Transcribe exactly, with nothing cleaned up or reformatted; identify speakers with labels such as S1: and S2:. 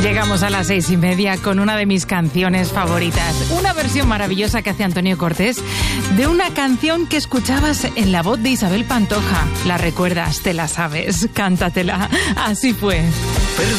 S1: Llegamos a las seis y media con una de mis canciones favoritas. Una versión maravillosa que hace Antonio Cortés de una canción que escuchabas en la voz de Isabel Pantoja. ¿La recuerdas? ¿Te la sabes? Cántatela. Así fue.